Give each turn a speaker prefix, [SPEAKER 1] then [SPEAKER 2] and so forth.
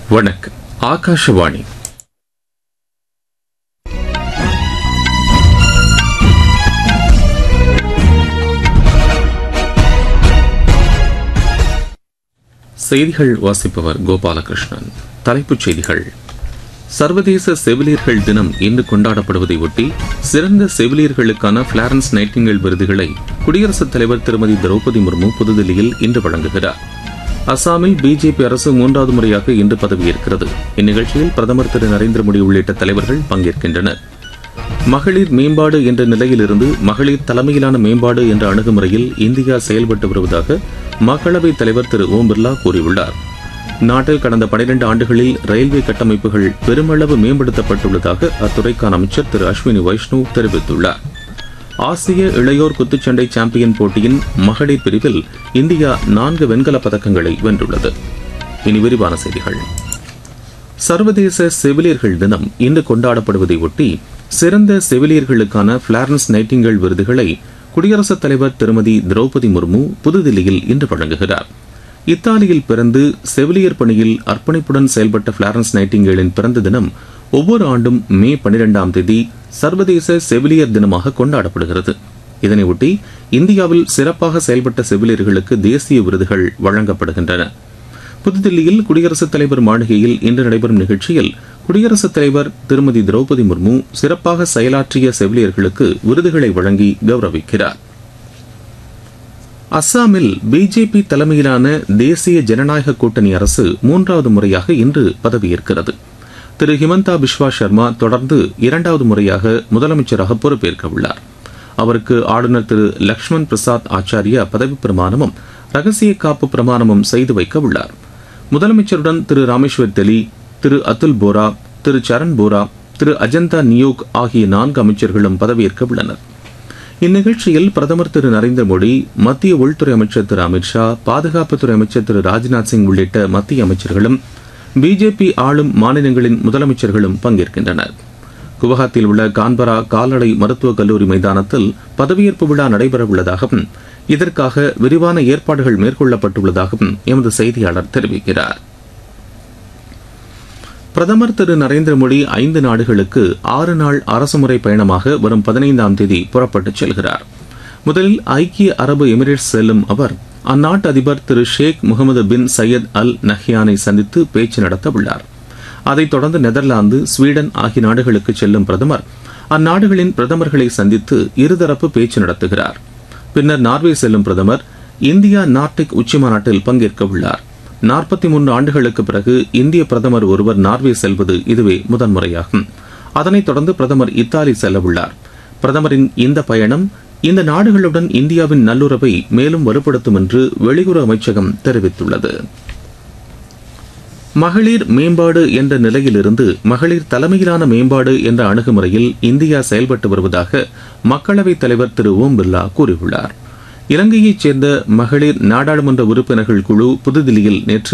[SPEAKER 1] வணக்கம். ஆகாஷவாணி. செய்திகள் வாசிப்பவர் கோபாலகிருஷ்ணன். தலைப்புச் செய்திகள். சர்வதேச செவிலியர்கள் தினம் இன்று கொண்டாடப்படுவதை ஒட்டி சிறந்த செவிலியர்களுக்கான பிளாரன்ஸ் நைட்டிங்கேல் விருதுகளை குடியரசுத் தலைவர் திருமதி திரௌபதி முர்மு புதுதில்லியில் இன்று வழங்குகிறார். அசாமில் பிஜேபி அரசு மூன்றாவது முறையாக இன்று பதவியேற்கிறது. இந்நிகழ்ச்சியில் பிரதமர் திரு நரேந்திர மோடி உள்ளிட்ட தலைவர்கள் பங்கேற்கின்றனர். மகளிர் மேம்பாடு என்ற நிலையிலிருந்து மகளிர் தலைமையிலான மேம்பாடு என்ற அணுகுமுறையில் இந்தியா செயல்பட்டு வருவதாக மக்களவைத் தலைவர் திரு ஓம் பிர்லா கூறியுள்ளார். நாட்டில் கடந்த 12 ஆண்டுகளில் ரயில்வே கட்டமைப்புகள் பெருமளவு மேம்படுத்தப்பட்டுள்ளதாக அத்துறைக்கான அமைச்சர் திரு அஸ்வினி வைஷ்ணவ் தெரிவித்துள்ளார். ஆசிய இளையோர் குத்துச்சண்டை சாம்பியன் போட்டியின் மகளிர் பிரிவில் இந்தியா 4 வெண்கலப் பதக்கங்களை வென்றுள்ளது. இனி விரிவான செய்திகள். சர்வதேச செவிலியர்கள் தினம் இன்று கொண்டாடப்படுவதை ஒட்டி சிறந்த செவிலியர்களுக்கான பிளாரன்ஸ் நைட்டிங்கேல் விருதுகளை குடியரசுத் தலைவர் திருமதி திரௌபதி முர்மு புதுதில்லியில் இன்று வழங்குகிறார். இத்தாலியில் பிறந்து செவிலியர் பணியில் அர்ப்பணிப்புடன் செயல்பட்ட பிளாரன்ஸ் நைட்டிங்கேலின் பிறந்த தினம் ஒவ்வொரு ஆண்டும் மே 12ஆம் தேதி சர்வதேச செவிலியர் தினமாக கொண்டாடப்படுகிறது. இதனையொட்டி இந்தியாவில் சிறப்பாக செயல்பட்ட செவிலியர்களுக்கு தேசிய விருதுகள் வழங்கப்படுகின்றன. புதுதில்லியில் குடியரசுத் தலைவர் மாளிகையில் இன்று நடைபெறும் நிகழ்ச்சியில் குடியரசுத் தலைவர் திருமதி திரௌபதி முர்மு சிறப்பாக செயலாற்றிய செவிலியர்களுக்கு விருதுகளை வழங்கி கௌரவிக்கிறார். அஸ்ஸாமில் பிஜேபி தலைமையிலான தேசிய ஜனநாயக கூட்டணி அரசு மூன்றாவது முறையாக இன்று பதவியேற்கிறது. திரு ஹிமந்தா பிஸ்வா சர்மா தொடர்ந்து 2வது முறையாக முதலமைச்சராக பொறுப்பேற்க உள்ளார். அவருக்கு ஆளுநர் திரு லக்ஷ்மண் பிரசாத் ஆச்சாரியா பதவி பிரமாணமும் ரகசிய காப்பு பிரமாணமும் செய்து வைக்க உள்ளார். முதலமைச்சருடன் திரு ராமேஸ்வர் தெலி, திரு அதுல் போரா, திரு சரண் போரா, திரு அஜந்தா நியோக் ஆகிய 4 அமைச்சர்களும் பதவியேற்க உள்ளனர். இந்நிகழ்ச்சியில் பிரதமர் திரு நரேந்திர மோடி, மத்திய உள்துறை அமைச்சர் திரு அமித்ஷா, பாதுகாப்புத்துறை அமைச்சர் திரு ராஜ்நாத் சிங் உள்ளிட்ட மத்திய அமைச்சர்களும் பிஜேபி ஆளும் மாநிலங்களின் முதலமைச்சர்களும் பங்கேற்கின்றனர். குவஹாத்தியில் உள்ள கான்பரா கால்நடை மருத்துவக் கல்லூரி மைதானத்தில் பதவியேற்பு விழா நடைபெறவுள்ளதாகவும் இதற்காக விரிவான ஏற்பாடுகள் மேற்கொள்ளப்பட்டுள்ளதாகவும் எமது செய்தியாளர் தெரிவிக்கிறார். பிரதமர் திரு நரேந்திர மோடி 5 நாடுகளுக்கு 6 நாள் அரசுமுறை பயணமாக வரும் 15ஆம் தேதி புறப்பட்டுச் செல்கிறார். முதலில் ஐக்கிய அரபு எமிரேட்ஸ் செல்லும் அவர் அந்நாட்டு அதிபர் திரு ஷேக் முகமது பின் சையத் அல் நஹ்யானை சந்தித்து பேச்சு நடத்த உள்ளார். அதைத் தொடர்ந்து நெதர்லாந்து, ஸ்வீடன் ஆகிய நாடுகளுக்கு செல்லும் பிரதமர் அந்நாடுகளின் பிரதமர்களை சந்தித்து இருதரப்பு பேச்சு நடத்துகிறார். பின்னர் நார்வே செல்லும் பிரதமர் இந்தியா நார்டிக் உச்சிமாநாட்டில் பங்கேற்க உள்ளார். 43 ஆண்டுகளுக்கு பிறகு இந்திய பிரதமர் ஒருவர் நார்வே செல்வது இதுவே முதன்முறையாகும். அதனைத் தொடர்ந்து பிரதமர் இத்தாலி செல்ல உள்ளார். பிரதமரின் இந்த பயணம் இந்த நாடுகளுடன் இந்தியாவின் நல்லுறவை மேலும் வலுப்படுத்தும் என்று வெளியுறவு அமைச்சகம் தெரிவித்துள்ளது. மகளிர் மேம்பாடு என்ற நிலையிலிருந்து மகளிர் தலைமையிலான மேம்பாடு என்ற அணுகுமுறையில் இந்தியா செயல்பட்டு வருவதாக மக்களவைத் தலைவர் திரு ஓம் பிர்லா கூறியுள்ளார். இலங்கையைச் சேர்ந்த மகளிர் நாடாளுமன்ற உறுப்பினர்கள் குழு புதுதில்லியில் நேற்று